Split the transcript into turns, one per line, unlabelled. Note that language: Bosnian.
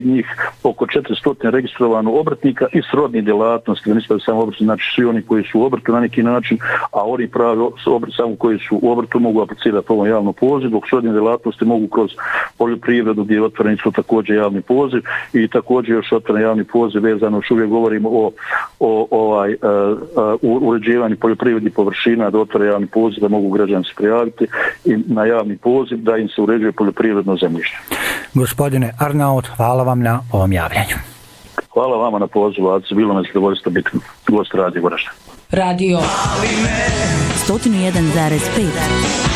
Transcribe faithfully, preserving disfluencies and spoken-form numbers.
njih oko četiristo registrovano obrtnika i srodnih djelatnosti, ne nisam samo obrtni, znači svi oni koji su u obrtu na neki način, a oni pravi obrt, samo koji su u obrtu mogu aplicirati ovom javnom poziv, dok srodne djelatnosti mogu kroz poljoprivredu gdje je otvoren su također javni poziv i također još otvoren javni poziv vezano, što uvijek govorimo o, o ovaj, uh, uh, uređivanju poljoprivrednih površina, da otvore javni poziv, da mogu građani se prijaviti i na javni poziv da im se uređuje poljoprivredno zemljište.
Gospodine Arnaut, hvala vam na ovom javljanju.
Hvala vama na pozivu, a bilo me zadovoljstvo biti gost Radio Goražde.
Radio sto jedan zarez pet